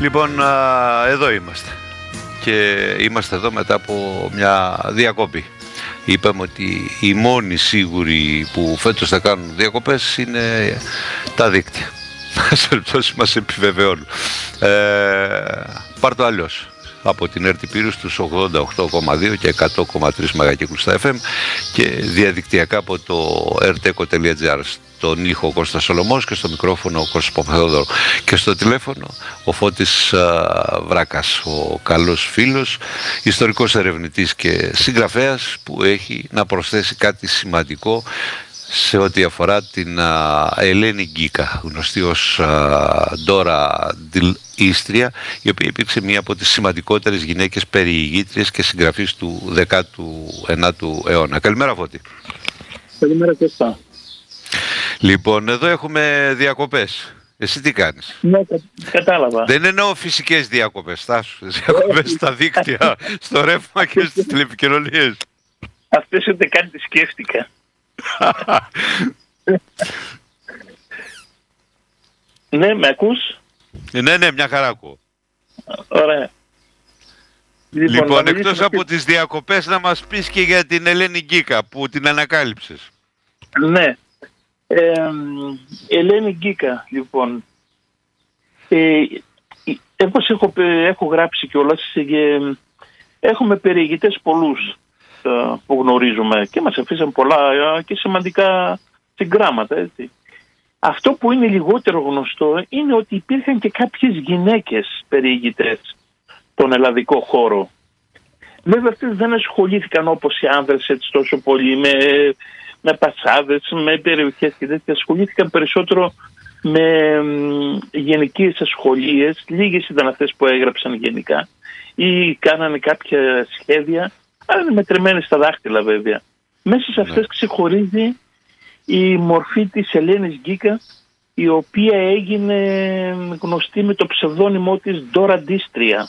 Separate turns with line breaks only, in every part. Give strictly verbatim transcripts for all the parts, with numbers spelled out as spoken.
Λοιπόν, α, εδώ είμαστε και είμαστε εδώ μετά από μια διακοπή. Είπαμε ότι οι μόνοι σίγουροι που φέτος θα κάνουν διακοπές είναι τα δίκτυα. Σε περιπτώσει μας επιβεβαιώνουν. Ε, πάρ' το αλλιώς. Από την ΕΡΤ Πύρου στους ογδόντα οκτώ κόμμα δύο και εκατό κόμμα τρία μεγακύκλους στα εφ εμ και διαδικτυακά από το ερτέκο τελεία τζι άρ. Στον ήχο ο Κώστας Σολωμός και στο μικρόφωνο ο Κώστας Παπαθεόδωρο. Και στο τηλέφωνο ο Φώτης α, Βράκας, ο καλός φίλος, ιστορικός ερευνητής και συγγραφέας που έχει να προσθέσει κάτι σημαντικό σε ό,τι αφορά την α, Ελένη Γκίκα, γνωστή ως Ντόρα Ίστρια, η οποία υπήρξε μία από τις σημαντικότερες γυναίκες περιηγήτριες και συγγραφείς του δέκατου ενάτου αιώνα. Καλημέρα, Φώτη.
Καλημέρα, Κώστα.
Λοιπόν, εδώ έχουμε διακοπές. Εσύ τι κάνεις?
Ναι, κατάλαβα.
Δεν εννοώ φυσικές διακοπές, στάσου. Διακοπές στα δίκτυα, στο ρεύμα και στις τηλεπικοινωνίες.
Αυτές ούτε καν τις σκέφτηκα. Ναι, με ακούς?
Ναι, ναι, μια χαρά ακούω.
Ωραία.
Λοιπόν, λοιπόν εκτός
και...
από τις διακοπές να μας πεις και για την Ελένη Γκίκα που την ανακάλυψες.
Ναι. Ε, Ελένη Γκίκα, λοιπόν. Ε, όπως έχω, έχω γράψει κιόλας, ε, έχουμε περιηγητές πολλούς ε, που γνωρίζουμε και μας αφήσαν πολλά ε, και σημαντικά συγγράμματα, έτσι. Αυτό που είναι λιγότερο γνωστό είναι ότι υπήρχαν και κάποιες γυναίκες περιηγητές στον ελλαδικό χώρο. Βέβαια αυτές δεν ασχολήθηκαν όπως οι άνδρες έτσι τόσο πολύ με, με πασάδες, με περιοχές και τέτοια. Ασχολήθηκαν περισσότερο με γενικές ασχολίες. Λίγες ήταν αυτές που έγραψαν γενικά ή κάνανε κάποια σχέδια, αλλά είναι μετρημένες στα δάχτυλα βέβαια. Μέσα σε αυτές ξεχωρίζει η μορφή της Ελένης Γκίκα, η οποία έγινε γνωστή με το ψευδόνυμό της Ντόρα Ντίστρια.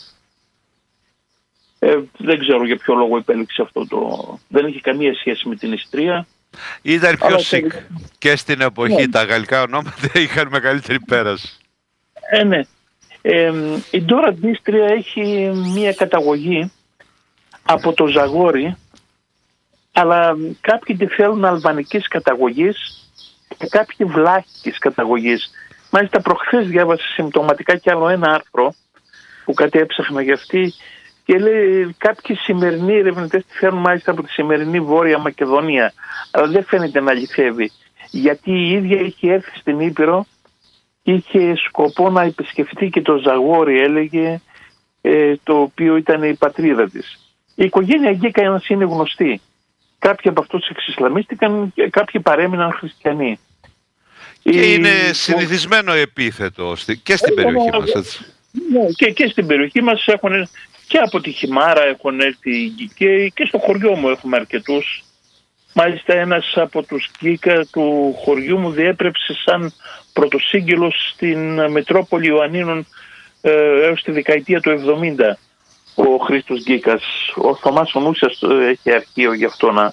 Ε, δεν ξέρω για ποιο λόγο επέλεξε αυτό το... Δεν είχε καμία σχέση με την Ιστρία.
Ήταν πιο σικ.
Και...
και στην εποχή ναι. Τα γαλλικά ονόματα είχαν μεγαλύτερη πέραση.
Ε, ναι. Ε, η Ντόρα Ντίστρια έχει μία καταγωγή από το Ζαγόρι, αλλά κάποιοι τη θέλουν αλβανικής καταγωγής και κάποιοι βλάχικης καταγωγής. Μάλιστα προχθές διάβασα συμπτωματικά κι άλλο ένα άρθρο που κάτι έψαχνα για αυτή και λέει κάποιοι σημερινοί ερευνητές τη φέρνουν μάλιστα από τη σημερινή Βόρεια Μακεδονία, αλλά δεν φαίνεται να αληθεύει, γιατί η ίδια είχε έρθει στην Ήπειρο, είχε σκοπό να επισκεφτεί και το Ζαγόρι, έλεγε, ε, το οποίο ήταν η πατρίδα της. Η οικογένεια Γκίκα είναι γνωστή. Κάποιοι από αυτούς εξισλαμίστηκαν και κάποιοι παρέμειναν χριστιανοί.
Και η... είναι συνηθισμένο επίθετο και στην περιοχή μας, έτσι.
Ναι, και, και στην περιοχή μας έχουν και από τη Χιμάρα έχουν έρθει οι Γκίκαιοι και στο χωριό μου έχουμε αρκετούς. Μάλιστα ένας από τους Γκίκα του χωριού μου διέπρεψε σαν πρωτοσύγγελος στην Μετρόπολη Ιωαννίνων ε, έως τη δεκαετία του εβδομήντα. Ο Χρήστος Γκίκας, ο Θωμάς ο Νούσιας έχει αρχείο γι' αυτό να,